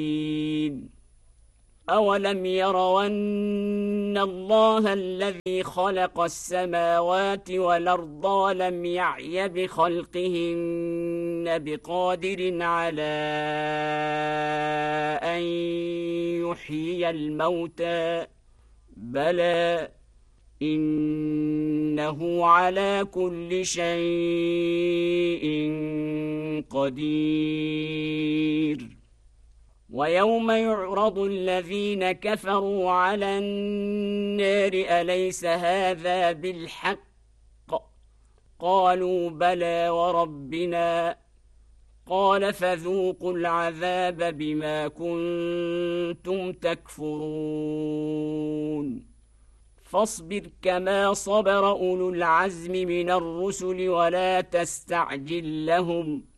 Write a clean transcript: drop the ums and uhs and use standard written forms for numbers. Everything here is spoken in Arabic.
أولم يروا أن الله الذي خلق السماوات والأرض ولم يعي بخلقهن بقادر على أن يحيي الموتى بلى إنه على كل شيء قدير ويوم يعرض الذين كفروا على النار أليس هذا بالحق قالوا بلى وربنا قال فذوقوا العذاب بما كنتم تكفرون فاصبر كما صبر أولو العزم من الرسل ولا تستعجل لهم